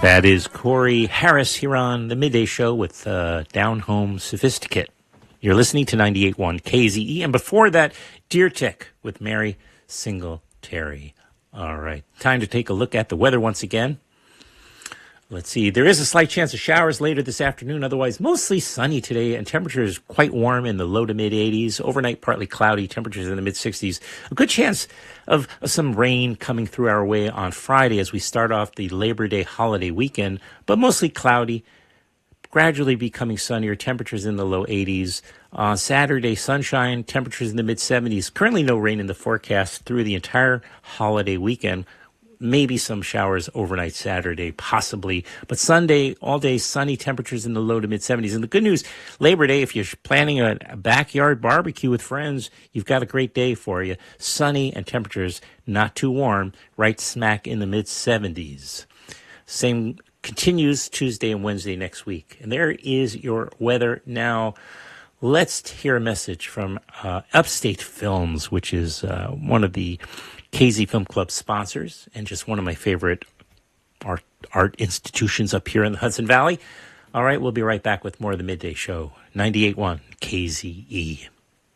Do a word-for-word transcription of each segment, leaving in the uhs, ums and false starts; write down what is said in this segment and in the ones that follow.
That is Corey Harris here on the Midday Show with uh, Down Home Sophisticate. You're listening to ninety-eight point one K Z E. And before that, Deer Tick with Mary Singletary. All right, time to take a look at the weather once again. Let's see. There is a slight chance of showers later this afternoon. Otherwise, mostly sunny today, and temperatures quite warm in the low to mid eighties. Overnight, partly cloudy. Temperatures in the mid sixties. A good chance of some rain coming through our way on Friday as we start off the Labor Day holiday weekend, but mostly cloudy. Gradually becoming sunnier. Temperatures in the low eighties. On Saturday, sunshine. Temperatures in the mid seventies. Currently, no rain in the forecast through the entire holiday weekend. Maybe some showers overnight Saturday, possibly. But Sunday, all day sunny, temperatures in the low to mid seventies. And the good news, Labor Day, if you're planning a backyard barbecue with friends, you've got a great day for you. Sunny and temperatures not too warm, right smack in the mid seventies. Same continues Tuesday and Wednesday next week. And there is your weather. Now, let's hear a message from uh, Upstate Films, which is uh, one of the K Z Film Club sponsors and just one of my favorite art art institutions up here in the Hudson Valley. All right, we'll be right back with more of the Midday Show. ninety-eight point one K Z E.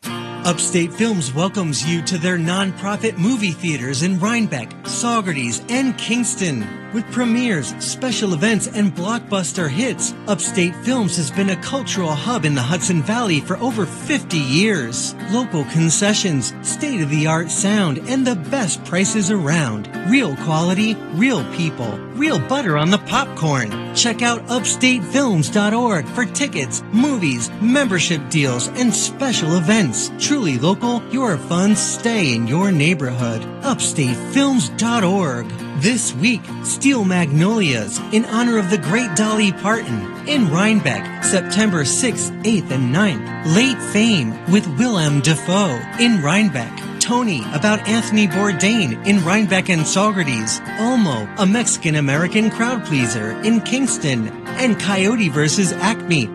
Upstate Films welcomes you to their nonprofit movie theaters in Rhinebeck, Saugerties, and Kingston. With premieres, special events, and blockbuster hits, Upstate Films has been a cultural hub in the Hudson Valley for over fifty years. Local concessions, state-of-the-art sound, and the best prices around. Real quality, real people, real butter on the popcorn. Check out upstate films dot org for tickets, movies, membership deals, and special events. Truly local, your fun stay in your neighborhood. upstate films dot org. This week, Steel Magnolias, in honor of the great Dolly Parton, in Rhinebeck, September sixth, eighth, and ninth. Late Fame with Willem Dafoe, in Rhinebeck. Tony, about Anthony Bourdain, in Rhinebeck and Saugerties. Olmo, a Mexican-American crowd pleaser, in Kingston. And Coyote versus Acme,